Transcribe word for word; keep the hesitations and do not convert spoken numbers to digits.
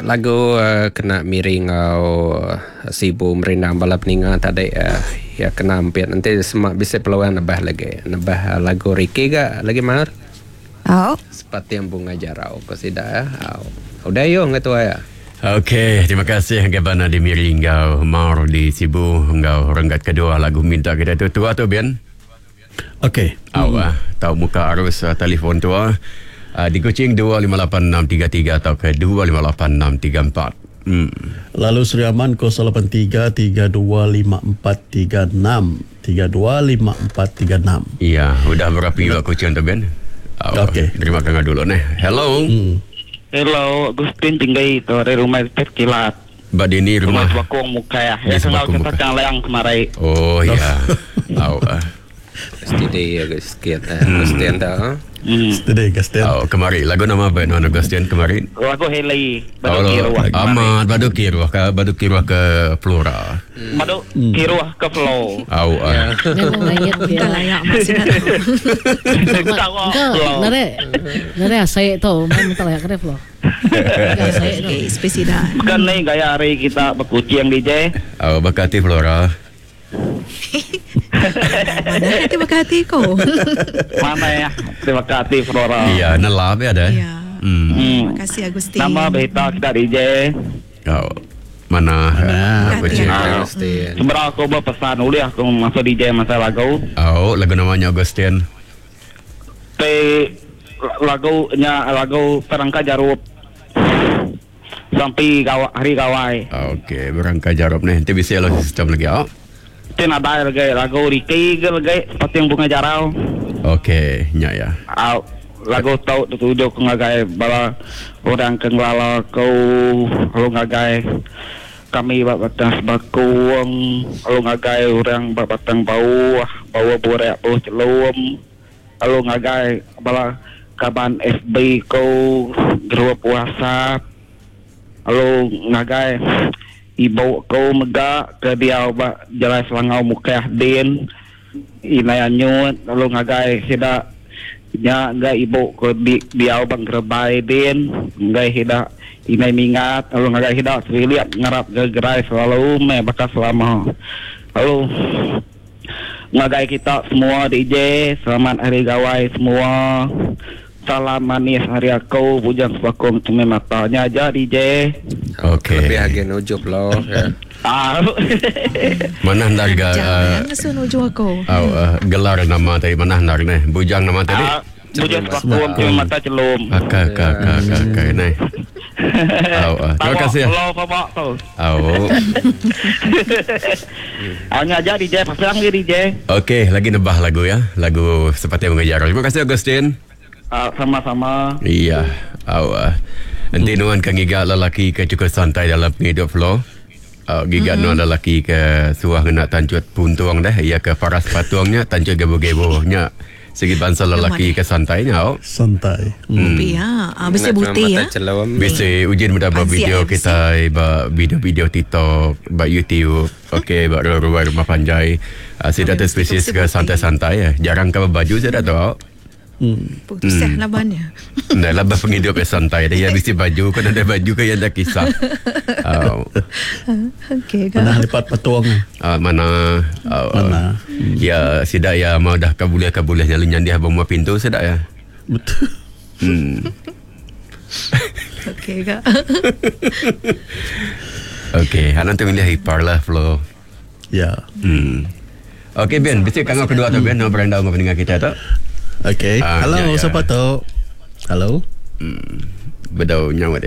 lagu uh, kena miring au uh, sibu merindang balap ninga tadi uh, ya kena hampir nanti semak bisa peluang nambah lagi nambah uh, lagu Ricky ga lagi mar oh seperti yang bunga jarau kau tidak ya au udah yo ngatu ya. Okey, terima kasih kepada di miring ngau mar di sibu ngau renggat kedua lagu minta kita tu tua tu Ben. Okey. Awak hmm. tahu muka arus uh, telefon tua. Uh, di Kuching dua lima lapan enam tiga tiga atau ke dua lima lapan enam tiga empat. Hmm. Lalu Sri Aman kosong lapan tiga tiga dua lima empat tiga enam tiga dua lima empat tiga enam. Iya, udah berapa juga Kuching tu Ben? Oh, Okey. Terima kasih dulu nih. Hello. Hmm. Hello, Agustin tinggal itu dari rumah terkilat. Mbak Dini rumah. Rumah Sebakung muka ya. Di Ya Sebakung kenal kita muka. Kang Leang kemarin. Oh iya. Oh. Pasti dia agak sikit eh pasti anda Hmm. Sedih Gaston. Oh, kemarin lagu nama apa non Agustian kemarin? Lagu Heli, Oh, Badu Kiruah. amat Badu Kiruah ke Badu Kiruah ke Flora. Badu Kiruah ke Flow. Au. ah. Dia mau ngayat dia. Bukan layak masih nak Tahu. Enggak, nare. Nare saya tu, mau minta layak kerep loh. Enggak saya tu. okay, spesial. Bukan nih gaya hari kita berkucing D J. Au bakati Flora. Mana terima kasih kau. Mana ya? Terima kasih Flora. Iya, nelap ya ada. Ya. Hmm. Hmm. Terima kasih Agustin. Nama beta kita D J. Oh. Mana? Aku Hati-hati. cakap. pasti Sebenarnya aku berpesan dulu ya aku masuk D J masa lagu. Oh, lagu namanya Agustian. Pe lagunya lagu Perangka Jarup. Sampai gawa, hari gawai. Okey, berangkat jarab nih. Nanti bisa lo sistem lagi. Oh. Itu ada lagi lagu Ricky lagi seperti yang bunga jarau. Okey, nya ya. Ah, lagu tau tujuh ko ngagai bala orang kenglala kau lu ngagai kami babatang sebakung lu ngagai orang babatang bau bau borek bau celum lu ngagai bala kaban F B kau gerua puasa lu ngagai ibu kau mega ke dia ba jalan selangau muka din inayanyut lu ngagai sida nya enggak ibu ko di dia bang gerbay din enggak hida inay mingat lu ngagai hida siliat ngarap gegerai selalu me bakas selama lalu ngagai kita semua D J selamat hari gawai semua salam manis hari aku bujang sebakung cuma matanya aja D J. Okey. lebih agen ujuk loh ya. Ah. Mana hendak uh, Jangan sunuh jua kau. oh, uh, gelar nama tadi mana hendak nih? Bujang nama tadi? Ah, bujang sebakung cuma mata celum. Akak akak akak akak nih. Oh, uh, terima kasih ya. Lo kau tu. Oh. Hanya aja D J pasang dia D J. Okey, lagi nebah lagu ya. Lagu seperti yang mengejar. Terima kasih Agustin. Ah, sama-sama. Iya. Oh, uh, nanti nuan kan giga lelaki ke cukup santai dalam hidup lo. Uh, giga mm-hmm. nuan lelaki ke suah nak tancut puntuang dah. Ia ke paras patuangnya tancut gebo-gebonya. Segi bangsa lelaki ke santainya. Oh. Santai. Hmm. Ya, ah, bisa bukti ya. Bisa ujian mudah buat Fancy video M C. kita, buat video-video TikTok, buat YouTube, okey, buat ruang rumah panjai. Uh, saya datang spesies ke santai-santai ya. Jarang ke baju saya dah tahu. Hmm. Putus hmm. labannya. Nah, labah penghidup yang santai. Dia mesti baju, kan ada baju ke yang dah kisah. Oh. Okey Mana kau. lipat petuang. Uh, mana uh, Mana? Ya sidak ya mau dah kabulih-kabulih nyali nyandiah bawa pintu sidak ya. Betul. Hmm. Okey kau. Okey, anak tu milih ipar lah flow. Ya. Hmm. Okey Ben, bisa kangau kedua tu Ben, nak beranda dengan pendengar kita tu. Okey. Ah, Halo, ya, ya. siapa tu? Halo. Hmm. Bedau nyawa